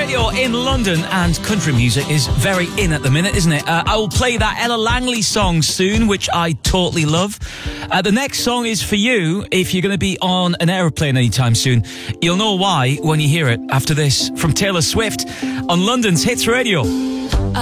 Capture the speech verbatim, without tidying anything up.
Radio in London, and country music is very in at the minute, isn't it? Uh, I will play that Ella Langley song soon, which I totally love. Uh, the next song is for you if you're going to be on an aeroplane anytime soon. You'll know why when you hear it after this from Taylor Swift on London's Hits Radio.